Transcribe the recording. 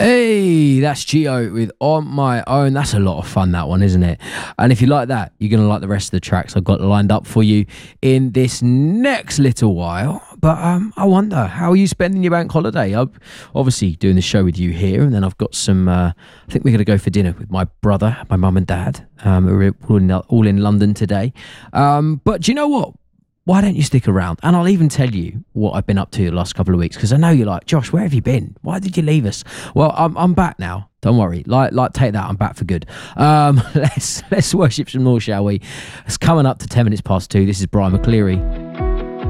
Hey, that's Gio with On My Own. That's a lot of fun, that one, isn't it? And if you like that, you're going to like the rest of the tracks I've got lined up for you in this next little while. But I wonder, how are you spending your bank holiday? I'm obviously doing the show with you here, and then I've got some, I think we're going to go for dinner with my brother, my mum and dad. We're all in London today. But do you know what? Why don't you stick around? And I'll even tell you what I've been up to the last couple of weeks, because I know you're like, Josh, where have you been? Why did you leave us? Well, I'm back now. Don't worry. Like, take that. I'm back for good. Let's worship some more, shall we? It's coming up to 10 minutes past 2. This is Brian McCleary.